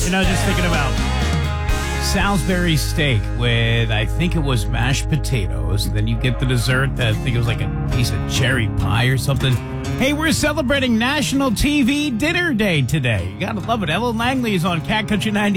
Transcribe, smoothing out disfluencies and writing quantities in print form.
Just thinking about Salisbury steak with, I think it was mashed potatoes. Then you get the dessert. I think it was like a piece of cherry pie or something. Hey, we're celebrating National TV Dinner Day today. You gotta love it. Ellen Langley is on Cat Country 90.